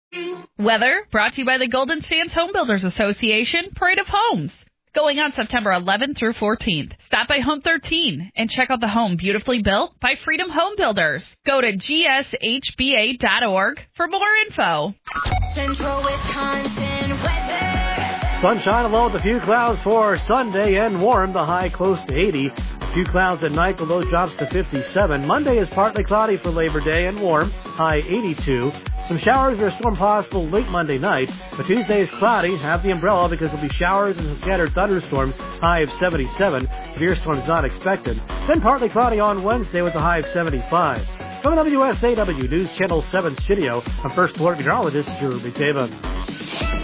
Weather brought to you by the Golden Sands Home Builders Association Parade of Homes. Going on September 11th through 14th. Stop by Home 13 and check out the home beautifully built by Freedom Home Builders. Go to gshba.org for more info. Central Wisconsin weather. Sunshine along with a few clouds for Sunday and warm, the high close to 80. A few clouds at night, the low drops to 57. Monday is partly cloudy for Labor Day and warm, high 82. Some showers or a storm possible late Monday night, but Tuesday is cloudy. Have the umbrella because there'll be showers and some scattered thunderstorms, high of 77. Severe storms not expected. Then partly cloudy on Wednesday with a high of 75. From the WSAW News Channel 7 studio, I'm First Alert Meteorologist Drew McDavid.